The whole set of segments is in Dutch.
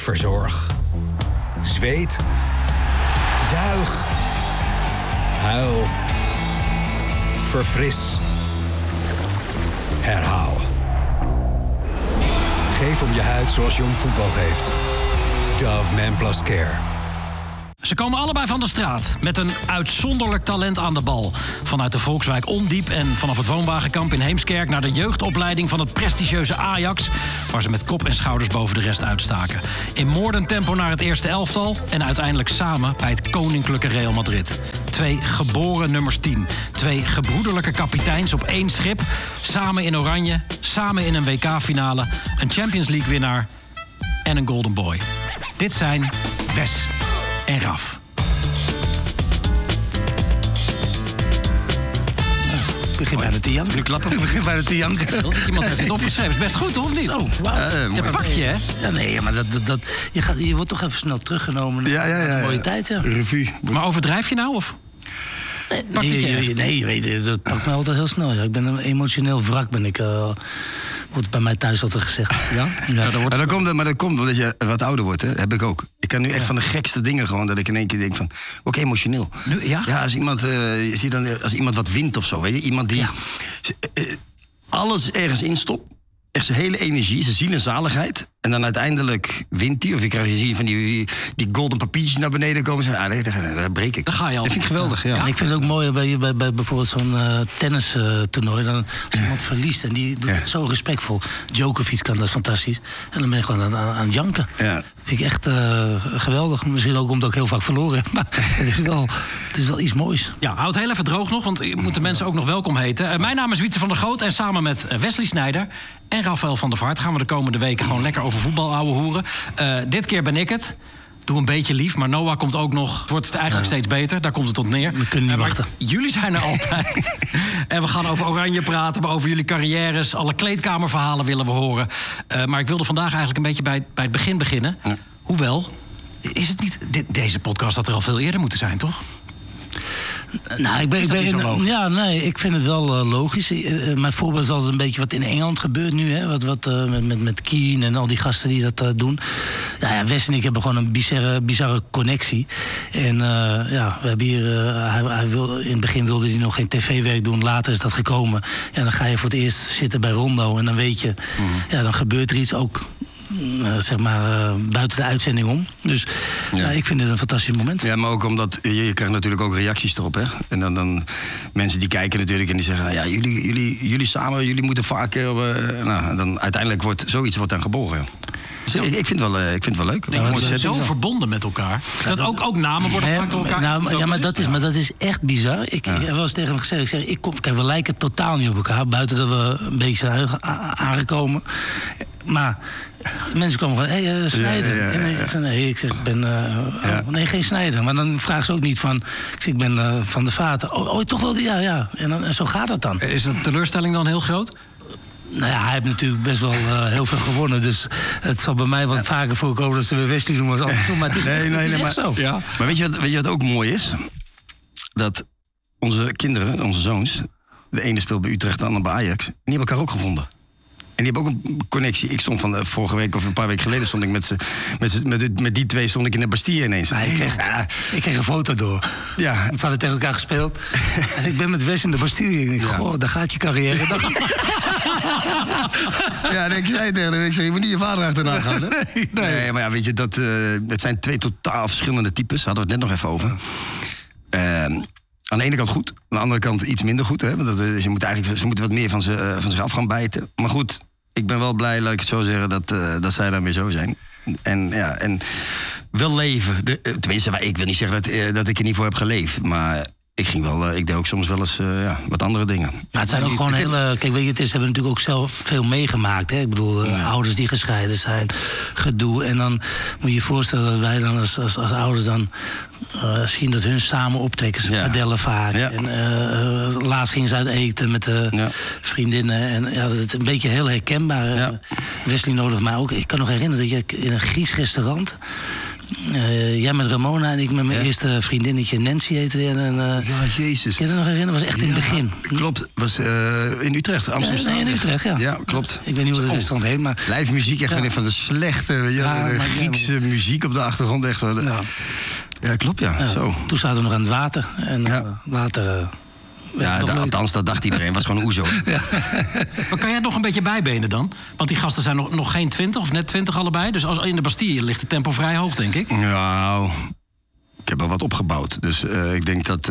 Verzorg. Zweet. Juich. Huil. Verfris. Herhaal. Geef om je huid zoals jong voetbal geeft. Dove Man Plus Care. Ze komen allebei van de straat, met een uitzonderlijk talent aan de bal. Vanuit de Volkswijk Ondiep en vanaf het woonwagenkamp in Heemskerk... naar de jeugdopleiding van het prestigieuze Ajax... waar ze met kop en schouders boven de rest uitstaken. In moordend tempo naar het eerste elftal... en uiteindelijk samen bij het koninklijke Real Madrid. 2 geboren nummers 10. 2 gebroederlijke kapiteins op 1 schip. Samen in oranje, samen in een WK-finale... een Champions League-winnaar en een Golden Boy. Dit zijn Wes en Raf. Ik begin bijna te janken. Nu klappen. Ik begin bijna te janken. Iemand heeft dit opgeschreven. Is best goed, of niet? Oh, wauw. Je pakt je, hè? Ja, nee, maar je wordt toch even snel teruggenomen. Ja. Een mooie tijd, ja. Revue. Maar overdrijf je nou, of? Pakt het je echt? Nee, je weet, dat pakt mij altijd heel snel. Ja. Ik ben een emotioneel wrak, wordt bij mij thuis altijd gezegd. Ja? Dat komt omdat je wat ouder wordt, hè? Heb ik ook. Ik kan nu echt van de gekste dingen gewoon... dat ik in één keer denk van... ook emotioneel. Nu, ja? Ja, als iemand wat wint of zo, weet je? Iemand die alles ergens instopt. Echt zijn hele energie, zijn ziel en zaligheid. En dan uiteindelijk wint hij. Of je krijgt je van die golden papiertjes naar beneden komen. Daar breek ik. Dan ga je al. Dat vind ik geweldig, ja. Ik vind het ook mooi bij bijvoorbeeld zo'n tennistoernooi. Als iemand verliest en die doet het zo respectvol. Djokovic kan dat fantastisch. En dan ben ik gewoon aan het janken. Ja. Vind ik echt geweldig. Misschien ook omdat ik heel vaak verloren heb. Maar het is wel iets moois. Ja, houd heel even droog nog, want je moet de mensen ook nog welkom heten. Mijn naam is Wietse van der Groot en samen met Wesley Sneijder en Rafael van der Vaart gaan we de komende weken gewoon lekker over voetbal ouwe hoeren. Dit keer ben ik het. Doe een beetje lief, maar Noah komt ook nog. Het wordt eigenlijk steeds beter, daar komt het tot neer. We kunnen niet wachten. Jullie zijn er altijd. En we gaan over Oranje praten, maar over jullie carrières. Alle kleedkamerverhalen willen we horen. Maar ik wilde vandaag eigenlijk een beetje bij het begin beginnen. Ja. Hoewel, is het niet... Deze podcast had er al veel eerder moeten zijn, toch? Nou, ik vind het wel logisch. Mijn voorbeeld is altijd een beetje wat in Engeland gebeurt nu. Hè? Met Keane en al die gasten die dat doen. Ja, Wes en ik hebben gewoon een bizarre connectie. En we hebben hier... in het begin wilde hij nog geen tv-werk doen. Later is dat gekomen. En dan ga je voor het eerst zitten bij Rondo. En dan weet je... dan gebeurt er iets ook... buiten de uitzending om. Dus ik vind het een fantastisch moment. Ja, maar ook omdat je krijgt natuurlijk ook reacties erop, hè? En dan mensen die kijken natuurlijk en die zeggen... Nou ja, jullie samen, jullie moeten vaker... dan uiteindelijk wordt dan geboren. Ja. Dus ik vind het wel leuk. We zijn zo verbonden met elkaar. Dat ook namen worden vaak door elkaar. Maar dat is echt bizar. Ik heb wel eens tegen hem gezegd... Kijk, we lijken totaal niet op elkaar. Buiten dat we een beetje zijn aangekomen. Maar mensen komen gewoon... Snijder. Ik ben geen Snijder. Maar dan vragen ze ook niet van... Ik ben Van der Vaart. Oh, toch wel? Ja. En zo gaat dat dan. Is de teleurstelling dan heel groot? Nou ja, hij heeft natuurlijk best wel heel veel gewonnen. Dus het zal bij mij wat vaker voorkomen dat ze weer Wesley doen als andersom. Maar het is, echt zo. Ja. Maar weet je wat ook mooi is? Dat onze kinderen, onze zoons... de ene speelt bij Utrecht, de andere bij Ajax... die hebben elkaar ook gevonden. En die hebben ook een connectie. Ik stond van vorige week of een paar weken geleden... stond ik met die twee stond ik in de Bastille ineens. Ik kreeg een foto door. Ja. Ze hadden tegen elkaar gespeeld. Dus ik ben met Wes in de Bastille. En ik dacht, goh, daar gaat je carrière. Ja, ik zei tegen hem, je moet niet je vader achterna gaan. Hè? Nee, maar ja, weet je, het zijn 2 totaal verschillende types. Daar hadden we het net nog even over. Aan de ene kant goed, aan de andere kant iets minder goed. Hè? Ze moeten wat meer van zich af gaan bijten. Maar goed, ik ben wel blij, laat ik het zo zeggen, dat zij daarmee zo zijn. En wel leven. Tenminste, ik wil niet zeggen dat ik er niet voor heb geleefd. Maar ik deed ook soms wel eens wat andere dingen. Maar het zijn ook gewoon hele... Kijk, weet je, ze hebben natuurlijk ook zelf veel meegemaakt. Hè? Ik bedoel, ouders die gescheiden zijn, gedoe. En dan moet je je voorstellen dat wij dan als ouders dan... zien dat hun samen optrekken. Ze padellen vaak. Ja. En laatst gingen ze uit eten met de vriendinnen. En dat is een beetje heel herkenbaar. Ja. Wesley nodigt mij ook. Ik kan nog herinneren dat je in een Grieks restaurant... Jij met Ramona en ik met mijn eerste vriendinnetje Nancy heette. Ja, jezus. Kun je dat nog herinneren? Dat was echt in het begin. Klopt, was in Utrecht, Amsterdam. Nee, in Utrecht, ja. Ja, klopt. Ik weet niet hoe het restaurant heet, maar... Live muziek, echt van de slechte, Griekse muziek op de achtergrond. Echt zo. Ja, klopt, ja. Zo. Toen zaten we nog aan het water. En later... althans, dat dacht iedereen. Het was gewoon oezo. Ja. Maar kan jij het nog een beetje bijbenen dan? Want die gasten zijn nog geen 20 of net 20 allebei. Dus in de Bastille ligt het tempo vrij hoog, denk ik. Nou, ik heb wel wat opgebouwd. Dus ik denk dat...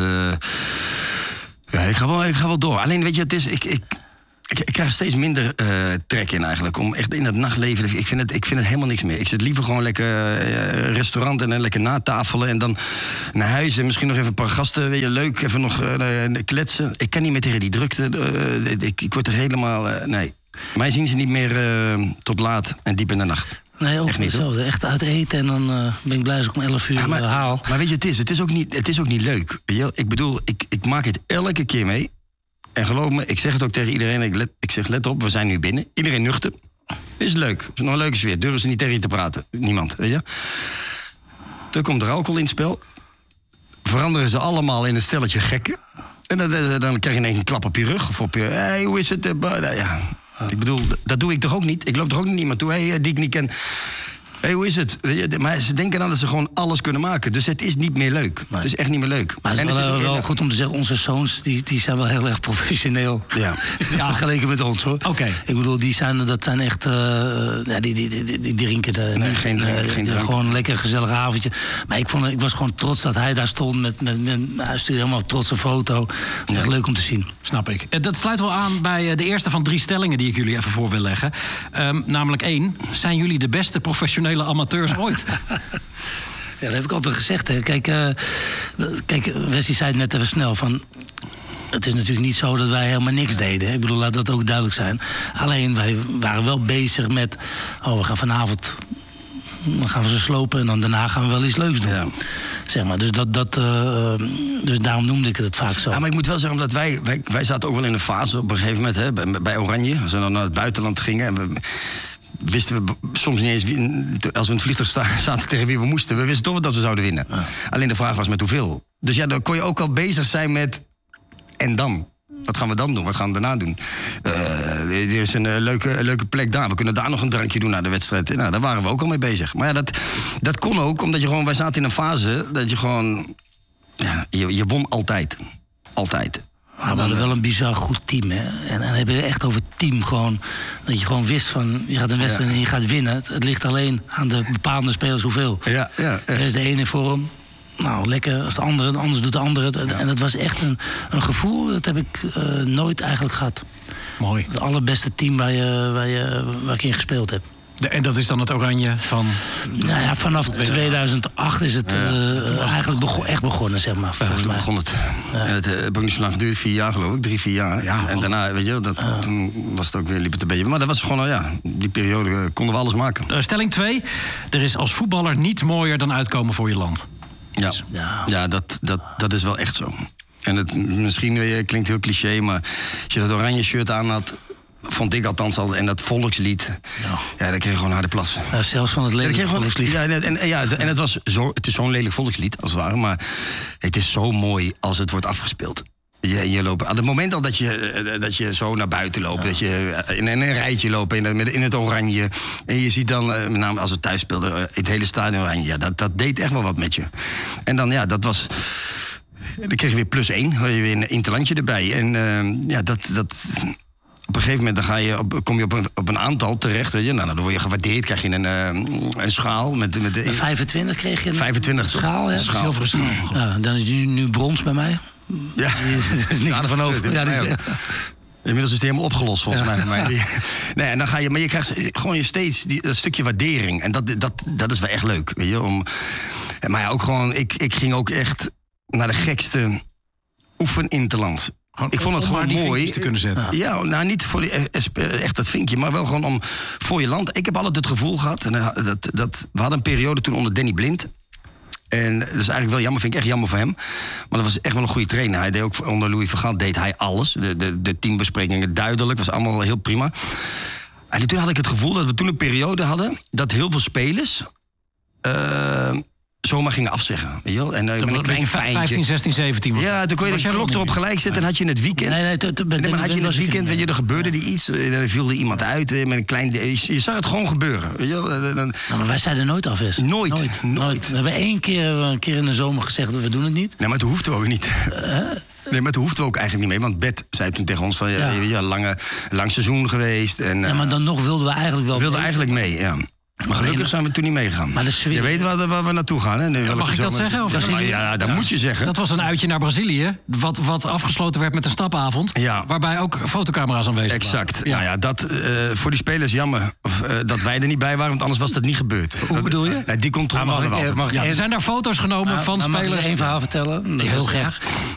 ik ga wel door. Alleen, weet je, het is... Ik krijg steeds minder trek in eigenlijk. Om echt in het nachtleven... Ik vind het helemaal niks meer. Ik zit liever gewoon lekker restaurant en lekker natafelen. En dan naar huis en misschien nog even een paar gasten. Weet je, leuk, even nog kletsen. Ik kan niet meer tegen die drukte. Ik word er helemaal... nee. Mij zien ze niet meer tot laat en diep in de nacht. Nee, ook echt niet hetzelfde. Echt uit eten en dan ben ik blij als ik om 11 uur haal. Maar weet je, het is ook niet leuk. Weet je? Ik bedoel, ik maak het elke keer mee. En geloof me, ik zeg het ook tegen iedereen. Ik zeg, let op, we zijn nu binnen. Iedereen nuchter. Is leuk. Is nog een leuke sfeer. Durven ze niet tegen je te praten. Niemand, weet je. Dan komt er alcohol in het spel. Veranderen ze allemaal in een stelletje gekken. En dan krijg je ineens een klap op je rug. Of op je, hey, hoe is het? Ja. Ik bedoel, dat doe ik toch ook niet? Ik loop toch ook niet iemand toe, die ik niet ken. Hé, hoe is het? Maar ze denken dan dat ze gewoon alles kunnen maken. Dus het is niet meer leuk. Nee. Het is echt niet meer leuk. Maar het is wel goed om te zeggen, onze zoons die zijn wel heel erg professioneel. Ja. Vergeleken met ons, hoor. Oké. Ik bedoel, dat zijn echt... die drinken... geen drank. Gewoon een lekker gezellig avondje. Maar ik was gewoon trots dat hij daar stond. Hij stuurde helemaal trots een foto. Het is echt leuk om te zien. Snap ik. Dat sluit wel aan bij de eerste van 3 stellingen die ik jullie even voor wil leggen. Namelijk 1. Zijn jullie de beste professionele amateurs ooit? Ja, dat heb ik altijd gezegd. Hè. Kijk, Wesley zei het net even snel van... Het is natuurlijk niet zo dat wij helemaal niks deden. Hè. Ik bedoel, laat dat ook duidelijk zijn. Alleen, wij waren wel bezig met... we gaan vanavond... Dan gaan we ze slopen en dan daarna gaan we wel iets leuks doen. Ja. Zeg maar. Dus daarom noemde ik het vaak zo. Ja, maar ik moet wel zeggen, omdat wij zaten ook wel in een fase op een gegeven moment... Hè, bij Oranje, als we dan naar het buitenland gingen... En wisten we soms niet eens, als we in het vliegtuig zaten tegen wie we moesten... we wisten toch wel dat we zouden winnen. Ja. Alleen de vraag was met hoeveel. Dus ja, dan kon je ook al bezig zijn met... En dan? Wat gaan we dan doen? Wat gaan we daarna doen? Er is een leuke plek daar. We kunnen daar nog een drankje doen na de wedstrijd. Nou, daar waren we ook al mee bezig. Maar ja, dat kon ook, omdat wij zaten in een fase... dat je gewoon... Ja, je won altijd. Altijd. Maar we hadden wel een bizar goed team, hè. En dan heb je echt over team gewoon... dat je gewoon wist van, je gaat een wedstrijd en je gaat winnen. Het ligt alleen aan de bepaalde spelers hoeveel. Ja, er is de ene in vorm. Nou, lekker als de andere, anders doet de andere het. En dat was echt een gevoel, dat heb ik nooit eigenlijk gehad. Mooi. Het allerbeste team waar ik in gespeeld heb. En dat is dan het Oranje van... Nou ja, vanaf 2008 is het eigenlijk echt begonnen, zeg maar. Volgens mij begon het. Ja. En het heb ook niet zo lang geduurd, 4 jaar geloof ik, 3-4 jaar. Ja, en daarna, weet je, toen was het ook weer, liep het een beetje. Maar dat was gewoon, die periode konden we alles maken. Stelling 2. Er is als voetballer niets mooier dan uitkomen voor je land. Ja, dat is wel echt zo. En het misschien klinkt heel cliché, maar als je dat oranje shirt aan had... vond ik althans al, en dat volkslied... Ja, daar kreeg je gewoon harde plassen. Ja, zelfs van het lelijke volkslied. Ja, en het is zo'n lelijk volkslied, als het ware... maar het is zo mooi als het wordt afgespeeld. Je loopt, aan het moment al dat je zo naar buiten loopt... dat je in een rijtje loopt in het oranje... en je ziet dan, met name als we thuis speelden... het hele stadion oranje, ja, dat deed echt wel wat met je. En dan, dat was... Dan kreeg je weer +1, weer een interlandje erbij. En op een gegeven moment kom je op een aantal terecht. Weet je? Nou, dan word je gewaardeerd, krijg je een schaal. Met 25 kreeg je een 25 schaal, hè? Zilveren schaal. Ja, dan is die nu brons bij mij. Ja. Er is niks van over. Inmiddels is het helemaal opgelost, volgens mij. Nee, en dan maar je krijgt gewoon steeds dat stukje waardering. En dat is wel echt leuk, weet je. Maar ja, ook gewoon, ik ging ook echt naar de gekste oefeninterlands. Ik vond het gewoon mooi te kunnen zetten. Ja, nou niet voor echt dat vinkje, maar wel gewoon om voor je land. Ik heb altijd het gevoel gehad, en we hadden een periode toen onder Danny Blind. En dat is eigenlijk wel jammer, vind ik echt jammer voor hem. Maar dat was echt wel een goede trainer. Hij deed ook onder Louis van Gaal deed hij alles. De teambesprekingen duidelijk, was allemaal heel prima. En toen had ik het gevoel dat we toen een periode hadden dat heel veel spelers zomaar gingen afzeggen. Weet je wel? En met een klein pijntje. 15, 16, 17 was Ja, toen kon je de klok erop gelijk zetten en had je in het weekend. Nee, maar had je in het weekend, weet je, er gebeurde iets. Dan viel er iemand uit met een klein. Je zag het gewoon gebeuren. Weet je wel? Maar wij zeiden nooit af, Wes. Nooit. We hebben één keer in de zomer gezegd dat we doen het niet. Nee, maar toen hoefden we ook niet. Nee, maar toen hoefden we ook eigenlijk niet mee. Want Bert zei toen tegen ons van lang seizoen geweest. En, maar dan nog wilden we eigenlijk wel. We wilden eigenlijk mee, ja. Maar gelukkig zijn we toen niet meegegaan. Maar de sfeer... Je weet waar we naartoe gaan, hè? Ja, mag ik dat zeggen? Of? Ja, dat moet je zeggen. Dat was een uitje naar Brazilië, wat afgesloten werd met een stapavond. Ja. Waarbij ook fotocamera's aanwezig waren. Exact. Ja. Nou ja, dat voor die spelers jammer dat wij er niet bij waren, want anders was dat niet gebeurd. Hoe bedoel je? Nou, die controle hadden we altijd. Er zijn daar foto's genomen van spelers. Mag ik één verhaal vertellen? Heel graag.